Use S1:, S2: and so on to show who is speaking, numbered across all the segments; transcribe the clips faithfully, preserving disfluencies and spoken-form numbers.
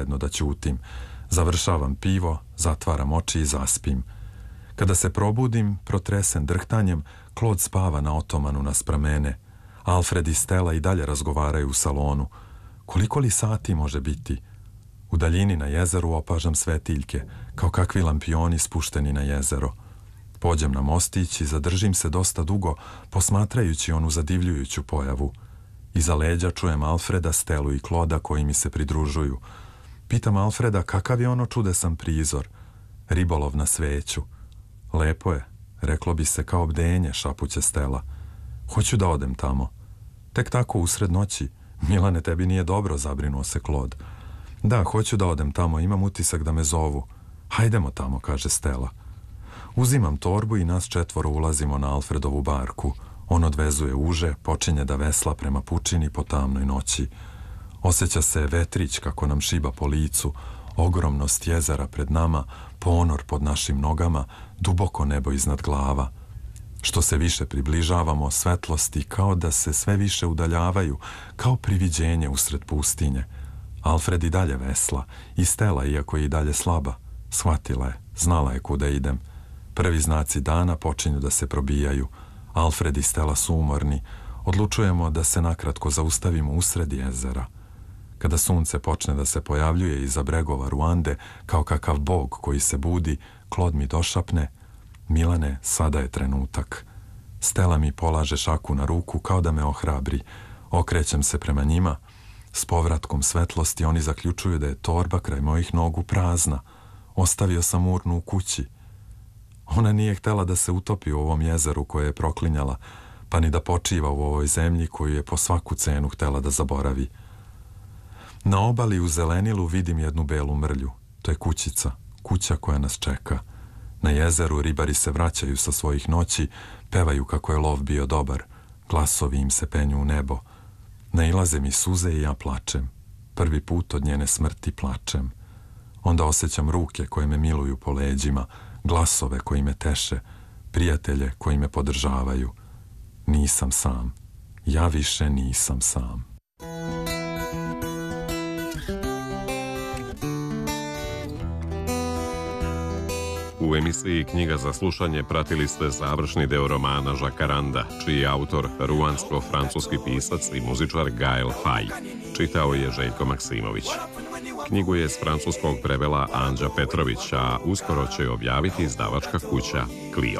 S1: zajedno da ćutim. Završavam pivo, zatvaram oči i zaspim. Kada se probudim, protresen drhtanjem, Claude spava na otomanu naspram mene. Alfred i Stella i dalje razgovaraju u salonu. Koliko li sati može biti? U daljini na jezeru opažam svetiljke, kao kakvi lampioni spušteni na jezero. Pođem na mostić i zadržim se dosta dugo, posmatrajući onu zadivljujuću pojavu. Iza leđa čujem Alfreda, Stellu i Clauda koji mi se pridružuju. Pitam Alfreda kakav je ono čudesan prizor. Ribolov na sveću. Lepo je, reklo bi se kao bdenje, šapuće Stella. Hoću da odem tamo. Tek tako usred noći. Milane, tebi nije dobro, zabrinuo se Claude. Da, hoću da odem tamo, imam utisak da me zovu. Hajdemo tamo, kaže Stella. Uzimam torbu i nas četvoro ulazimo na Alfredovu barku. On odvezuje uže, počinje da vesla prema pučini po tamnoj noći. Osjeća se vetrić kako nam šiba po licu, ogromnost jezera pred nama, ponor pod našim nogama, duboko nebo iznad glava. Što se više približavamo, svetlosti kao da se sve više udaljavaju, kao priviđenje usred pustinje. Alfred i dalje vesla, i Stella, iako je i dalje slaba. Shvatila je, znala je kuda idem. Prvi znaci dana počinju da se probijaju. Alfred i Stella su umorni. Odlučujemo da se nakratko zaustavimo usred jezera. Kada sunce počne da se pojavljuje iza bregova Ruande, kao kakav bog koji se budi, Claude mi došapne: Milane, sada je trenutak. Stella mi polaže šaku na ruku kao da me ohrabri. Okrećem se prema njima. S povratkom svetlosti oni zaključuju da je torba kraj mojih nogu prazna. Ostavio sam urnu u kući. Ona nije htela da se utopi u ovom jezeru koje je proklinjala, pa ni da počiva u ovoj zemlji koju je po svaku cenu htela da zaboravi. Na obali u zelenilu vidim jednu belu mrlju. To je kućica, kuća koja nas čeka. Na jezeru ribari se vraćaju sa svojih noći, pevaju kako je lov bio dobar. Glasovi im se penju u nebo. Nailaze mi suze i ja plačem. Prvi put od njene smrti plačem. Onda osjećam ruke koje me miluju po leđima, glasove koji me teše, prijatelje koji me podržavaju. Nisam sam. Ja više nisam sam.
S2: U emisiji Knjiga za slušanje pratili ste završni deo romana Žakaranda, čiji je autor ruansko-francuski pisac i muzičar Gael Faye. Čitao je Željko Maksimović. Knjigu je s francuskog prevela Anđa Petrović, a uskoro će objaviti izdavačka kuća Clio.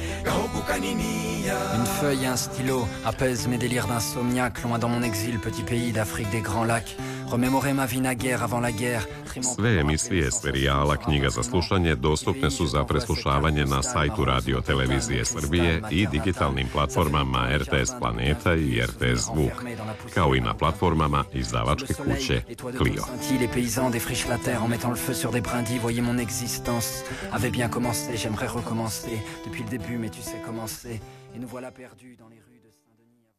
S3: Une feuille et un stylo apaisent mes délires d'insomniaque, loin dans mon exil, petit pays d'Afrique des Grands Lacs. Remémorer ma vie naguère avant la guerre.
S2: Sve emisije serijala Knjiga za slušanje dostupne su za preslušavanje na sajtu Radio Televizije Srbije i digitalnim platformama R T S Planeta i R T S Zvuk, kao i na platformama izdavačke kuće Clio.
S3: Les paysans défrichent la terre en mettant le feu sur des brindilles. Voyez mon existence avait bien commencé. J'aimerais recommencer depuis le début, mais tu sais comment c'est. Et nous voilà perdus dans les rues de Saint-Denis.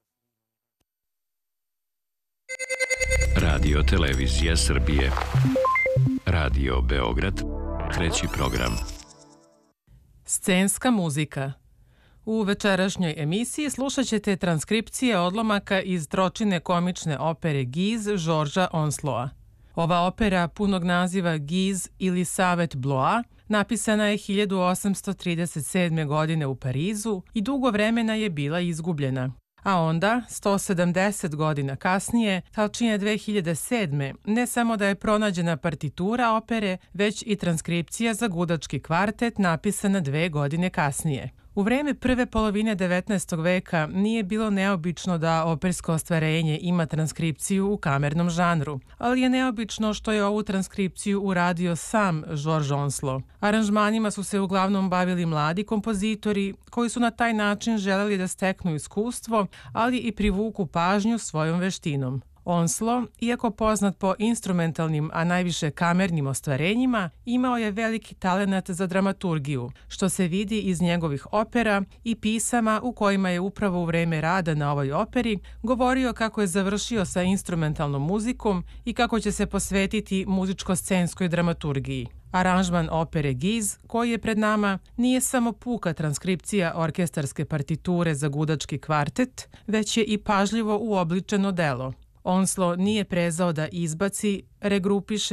S4: Radio Televizija Srbije. Radio Beograd. Treći program.
S5: Scenska muzika. U večerašnjoj emisiji slušat ćete transkripcije odlomaka iz tročine komične opere Giz Žorža Onsloa. Ova opera punog naziva Giz ili Savet Blois napisana je hiljadu osamsto trideset sedme. godine u Parizu i dugo vremena je bila izgubljena. A onda, sto sedamdeset godina kasnije, tačnije dve hiljade sedme. ne samo da je pronađena partitura opere, već i transkripcija za gudački kvartet napisana dve godine kasnije. U vreme prve polovine devetnaestog veka nije bilo neobično da opersko ostvarenje ima transkripciju u kamernom žanru, ali je neobično što je ovu transkripciju uradio sam Georges Onslow. Aranžmanima su se uglavnom bavili mladi kompozitori koji su na taj način želeli da steknu iskustvo, ali i privuku pažnju svojom veštinom. Onslow, iako poznat po instrumentalnim, a najviše kamernim ostvarenjima, imao je veliki talenat za dramaturgiju, što se vidi iz njegovih opera i pisama u kojima je upravo u vreme rada na ovoj operi govorio kako je završio sa instrumentalnom muzikom i kako će se posvetiti muzičko-scenskoj dramaturgiji. Aranžman opere Giz, koji je pred nama, nije samo puka transkripcija orkestarske partiture za gudački kvartet, već je i pažljivo uobličeno delo. Onslow nije prezao da izbaci, regrupiše